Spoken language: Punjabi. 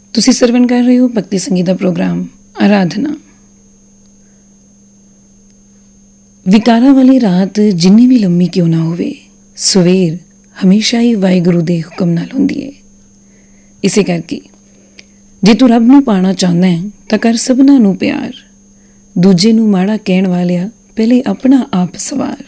ਤੁਸੀਂ ਸਰਵਣ ਕਰ ਰਹੇ ਹੋ ਭਗਤੀ ਸੰਗੀਤ ਦਾ ਪ੍ਰੋਗਰਾਮ ਆਰਾਧਨਾ। ਵਿਕਾਰਾਂ ਵਾਲੀ ਰਾਤ ਜਿੰਨੀ ਵੀ ਲੰਮੀ ਕਿਉਂ ਨਾ ਹੋਵੇ, ਸਵੇਰ ਹਮੇਸ਼ਾ ਹੀ ਵਾਹਿਗੁਰੂ ਦੇ ਹੁਕਮ ਨਾਲ ਹੁੰਦੀ ਹੈ। ਇਸੇ ਕਰਕੇ ਜੇ ਤੂੰ ਰੱਬ ਨੂੰ ਪਾਣਾ ਚਾਹੁੰਦਾ ਹੈ ਤਾਂ ਕਰ ਸਭਨਾਂ ਨੂੰ ਪਿਆਰ, ਦੂਜੇ ਨੂੰ ਮਾੜਾ ਕਹਿਣ ਵਾਲਿਆ ਪਹਿਲੇ ਆਪਣਾ ਆਪ ਸਵਾਰ।